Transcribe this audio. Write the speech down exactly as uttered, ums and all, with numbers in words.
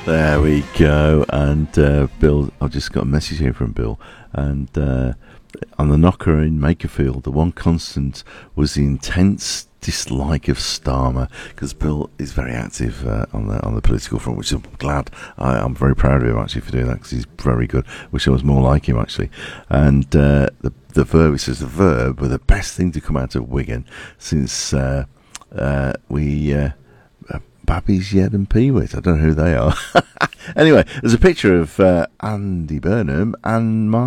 There we go. And uh, Bill, I've just got a message here from Bill. And uh, on the knocker in Makerfield, the one constant was the intense dislike of Starmer, because Bill is very active uh, on the on the political front, which I'm glad. I, I'm very proud of him actually for doing that, because he's very good. Wish I was more like him actually. And uh, the the verb, he says the verb were the best thing to come out of Wigan since uh, uh, we. Uh, Babbies, Yed and Peewit. I don't know who they are. Anyway, there's a picture of uh, Andy Burnham and Mark